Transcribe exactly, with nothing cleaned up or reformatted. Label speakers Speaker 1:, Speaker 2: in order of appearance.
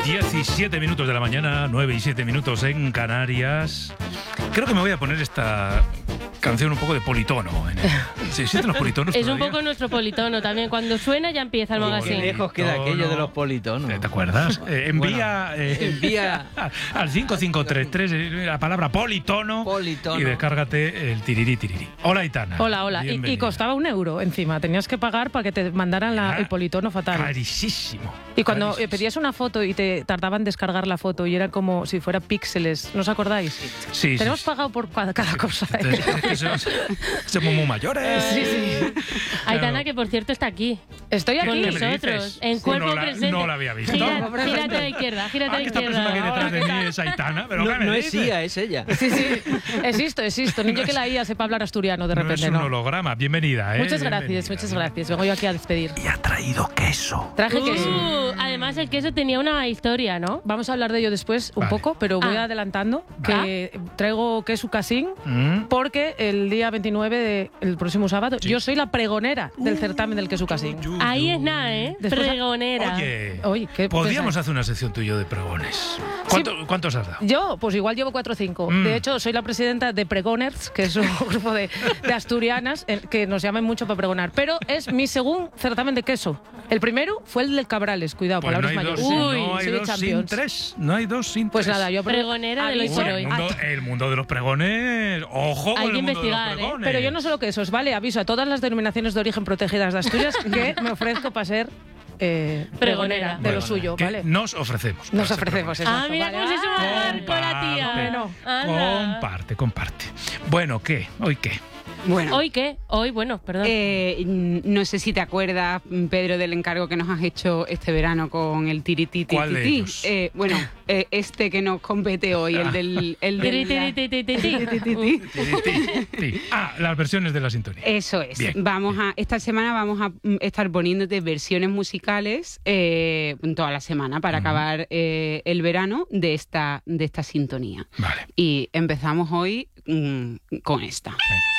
Speaker 1: diecisiete minutos de la mañana, nueve y siete minutos en Canarias. Creo que me voy a poner esta canción un poco de politono. En el... ¿Se existen los politonos
Speaker 2: Es
Speaker 1: todavía?
Speaker 2: un poco nuestro politono también. Cuando suena ya empieza el
Speaker 1: Qué
Speaker 2: magazine.
Speaker 3: Qué lejos queda aquello de los politonos.
Speaker 1: ¿Te acuerdas? Eh, envía,
Speaker 3: Bueno,
Speaker 1: eh,
Speaker 3: envía
Speaker 1: al cinco cinco tres tres la palabra politono,
Speaker 3: Politono.
Speaker 1: y descárgate el tirirí tirirí. Hola, Aitana.
Speaker 4: Hola, hola. Y, y
Speaker 1: Bienvenida.
Speaker 4: costaba un euro encima. Tenías que pagar para que te mandaran la-
Speaker 1: Ah,
Speaker 4: el politono fatal.
Speaker 1: Carísimo.
Speaker 4: Y cuando eh,
Speaker 1: carísimo.
Speaker 4: pedías una foto y te tardaban en descargar la foto y era como si fuera píxeles, ¿no os acordáis?
Speaker 1: Sí,
Speaker 4: Tenemos
Speaker 1: sí,
Speaker 4: pagado por cada, cada cosa. ¿eh?
Speaker 1: sí. Es que somos, somos muy mayores.
Speaker 4: Sí, sí.
Speaker 2: Aitana,
Speaker 1: Claro.
Speaker 2: que por cierto está aquí.
Speaker 4: Estoy
Speaker 2: Con
Speaker 4: aquí.
Speaker 1: ¿Qué me
Speaker 2: nosotros,
Speaker 1: dices?
Speaker 2: en cuerpo
Speaker 1: no la,
Speaker 2: presente.
Speaker 1: No la había visto.
Speaker 2: Gira-
Speaker 4: Presente.
Speaker 2: gírate a la izquierda, gírate
Speaker 1: Ah,
Speaker 2: a la
Speaker 1: que esta persona que hay
Speaker 2: izquierda.
Speaker 1: detrás de mí es Aitana, pero
Speaker 3: No,
Speaker 1: ¿qué me
Speaker 3: no es
Speaker 1: dices?
Speaker 3: Sia, es ella.
Speaker 4: Sí, sí. Existo, existo. Ni yo que la I A sepa hablar asturiano de
Speaker 1: No es
Speaker 4: repente,
Speaker 1: un
Speaker 4: ¿no?
Speaker 1: holograma. Bienvenida, ¿eh?
Speaker 4: Muchas
Speaker 1: Bienvenida.
Speaker 4: gracias, muchas gracias. Vengo yo aquí a despedir.
Speaker 1: Y ha traído queso.
Speaker 4: Traje queso.
Speaker 2: Uh, además, el queso tenía una historia, ¿no?
Speaker 4: Vamos a hablar de ello después un
Speaker 1: Vale.
Speaker 4: poco, pero voy
Speaker 2: Ah.
Speaker 4: adelantando que traigo queso casín
Speaker 1: Mm.
Speaker 4: porque el día veintinueve, de, el próximo sábado,
Speaker 1: Sí.
Speaker 4: yo soy la pregonera del certamen del queso casín.
Speaker 1: Yu, yu,
Speaker 2: Ahí
Speaker 1: yu.
Speaker 2: es nada, ¿eh?
Speaker 4: Después-
Speaker 2: Pregonera.
Speaker 1: Oye,
Speaker 4: Oye, ¿qué
Speaker 1: podríamos
Speaker 4: pensáis?
Speaker 1: hacer una sección tú y yo de pregones. ¿Cuánto- ¿Cuántos has dado?
Speaker 4: Yo, pues igual llevo cuatro o cinco.
Speaker 1: Mm.
Speaker 4: De hecho, soy la presidenta de Pregoners, que es un grupo de, de asturianas eh, que nos llaman mucho para pregonar. Pero es mi segundo certamen de queso. El primero fue el del Cabrales, cuidado,
Speaker 1: Pues no
Speaker 4: palabras
Speaker 1: hay dos,
Speaker 4: mayores.
Speaker 1: sin-
Speaker 2: Uy,
Speaker 1: no hay
Speaker 4: soy de
Speaker 1: dos sin
Speaker 4: Champions.
Speaker 1: tres. No hay dos sin
Speaker 4: Pues
Speaker 1: tres.
Speaker 4: nada, yo apro-
Speaker 2: Pregonera del hoy
Speaker 4: aviso-
Speaker 2: por
Speaker 1: Bueno,
Speaker 2: hoy.
Speaker 1: el mundo, el mundo de los pregones. Ojo
Speaker 2: Hay
Speaker 1: con
Speaker 2: que
Speaker 1: el mundo
Speaker 2: investigar,
Speaker 1: de
Speaker 2: ¿eh?
Speaker 1: los pregones.
Speaker 4: Pero yo no solo quesos, ¿vale? Aviso a todas las denominaciones de origen protegidas de Asturias que me ofrezco para ser eh,
Speaker 2: Pregonera.
Speaker 4: pregonera de
Speaker 1: Bueno,
Speaker 4: lo suyo,
Speaker 1: que
Speaker 4: ¿vale?
Speaker 1: Nos ofrecemos.
Speaker 4: Nos
Speaker 1: para ser
Speaker 4: ofrecemos,
Speaker 1: pregones.
Speaker 2: Ah,
Speaker 4: exacto,
Speaker 2: mira
Speaker 4: vale.
Speaker 2: cómo se suma
Speaker 4: Ah,
Speaker 2: al con la tía.
Speaker 4: Bueno.
Speaker 2: Anda.
Speaker 1: Comparte, comparte. Bueno, ¿qué? ¿Hoy qué?
Speaker 5: Bueno,
Speaker 2: ¿Hoy qué? Hoy, bueno, perdón.
Speaker 5: eh, no sé si te acuerdas, Pedro, del encargo que nos has hecho este verano con el tirititi.
Speaker 1: ¿Cuál de ellos?
Speaker 5: Eh, bueno, eh, este que nos compete hoy, el del... El
Speaker 2: Tiri,
Speaker 5: del
Speaker 2: tiri, tiri, tiri, tiri.
Speaker 5: Tirititi.
Speaker 1: Ti, ti, ti. Ah, las versiones de la sintonía.
Speaker 5: Eso es.
Speaker 1: Bien.
Speaker 5: Vamos a esta semana vamos a mm, estar poniéndote versiones musicales eh, toda la semana para
Speaker 1: Ujú.
Speaker 5: acabar eh, el verano de esta de esta sintonía.
Speaker 1: Vale.
Speaker 5: Y empezamos hoy mm, con esta.
Speaker 1: Venga.